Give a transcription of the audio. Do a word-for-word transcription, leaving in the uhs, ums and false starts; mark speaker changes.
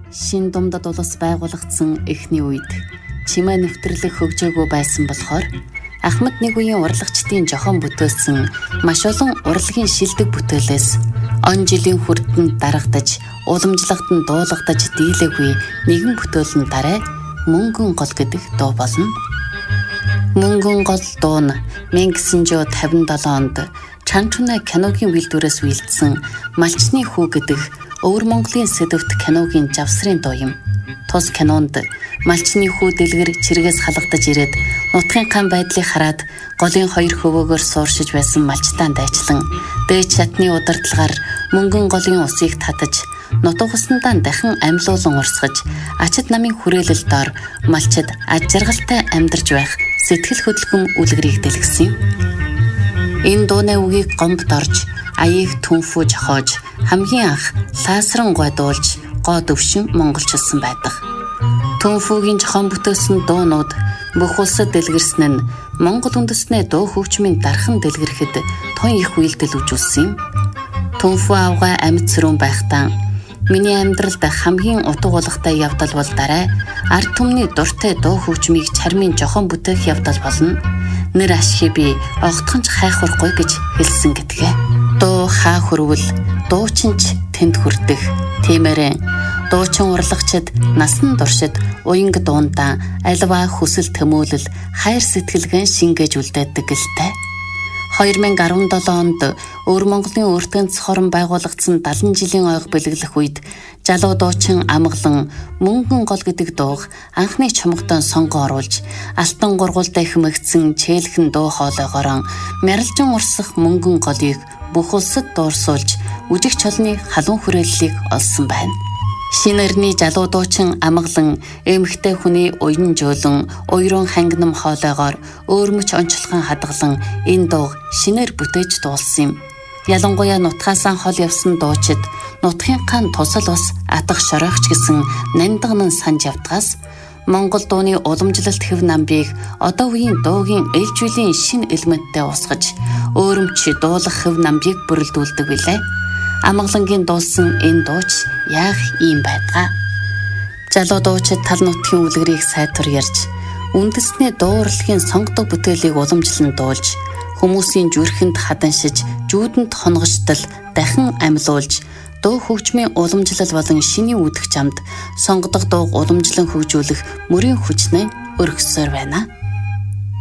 Speaker 1: Шин думдад улс байгуулагдсан эхний үед чимээ нэвтрлэх хөгжөөгөө байсан болохоор Ахмад нэг үеийн урлагчдын жохон бүтээсэн маш олон урлагийн шилдэг бүтээлээс он жилийн хүрдэнд дарагдаж, уламжлагт нь дуулагдаж дийлээгүй нэгэн бүтээл нь дараа Мөнгөн гол гэдэг дуу болно. Мөнгөн гол дуу нь мянга гэсэн тавин долоо онд Чанчуна киногийн үйлдвэрээс үйлдсэн Малчны хүү гэдэг Өвөр Монголын сэдвт киногийн завсрын дуу юм. Тус кинонд Малчны хүү дэлгэр чиргээс халагдаж ирээд нутгийн ган байдлыг хараад голын хоёр хөвөөгөөр сууршиж байсан малчтаан дайчлан дээд шатны удирдлагаар мөнгөн голын усыг татаж нутаг уснандаа дахин амьлуулан урсгаж ачид намын хүрээлэл доор малчид аж жаргалтай амьдарч байх сэтгэл хөдлөм үлгэрийг дэлгэсэн юм. Энэ дууны үгийг гомбд орж аяыг түнфүү жохоож хамгийн анх лаасран гойдуулж гоо дөвшин монголчилсан байдаг. Түнфүүгийн жохон бүтээсэн дуунууд бүх улсад дэлгэрсэн нь Монгол үндэстний дуу хөгжмийн дархан дэлгэрэхэд тун их үйлдэл үзүүлсэн юм. Түнфүү авгаа амьд сэрүүн байхдаа миний амьдралд хамгийн утга болготой явдал бол дараа ард түмний дуртай дуу хөгжмийг чармын жохон бүтээх явдал болно. Нэр ашиг би огтхонч хайхурахгүй гэж хэлсэн гэдгээ. Дуу хаа хүрвэл дуучинч тэнд хүрдэх. Тиймээрээ дуучин урлагчид насан туршид уянг дуунда альва хүсэл тэмүүлэл хайр сэтгэлгэн шингээж үлдээдэг гэлтэй. хоёр мянга арван долоо онд Өвөр Монголын өртгөн цохорон байгуулагдсан далайн жилийн ойг бэлэглэх үед залуу дуучин Амгалан Мөнгөн гол гэдэг дууг анхны чумгтон сонгоо оруулж алтан гургуултай хэмэгдсэн чээлхэн дуу хоолойгоор мяралжин урсах Мөнгөн голыг бүх улсад дуурсуулж үжиг чолны халуун хүрээллийг олсон байна. Шинэрний залуу дуучин Амгалан эмэгтэй хүний уян жөөлөн уйрын хангинам хоолойгоор өөрмөч онцлогон хадгалан энэ дууг шинээр бүтээж дуулсан юм. Ялангуяа нутгаасаа хол явсан дуучид нутгийн ган тусал бас атах шоройгч гэсэн нандинан санж явдгаас Монгол дууны уламжлалт хэв намбыг одоо үеийн дуугийн ээлжүүлийн шин элементтэй усгаж өөрөмч дуулах хэв намбыг бүрэлдүүлдэг билээ. Амгалангийн дуулсан энэ дууч яах юм байдгаа. Залуу дуучид тал нутгийн үлгэрийг сайтар ярьж, үндэсний дуу урлагийн сонгодог бүтээлийг уламжлан дуулж, хүмүүсийн зүрхэнд хаданшиж, жүүдэнд хонгожтол дахин амьлуулж, дуу хөгжмийн уламжлал болон шиний үүдэх чамд сонгодог дууг уламжлан хөгжүүлэх мөрийн хүчнээ өргөсөөр байна.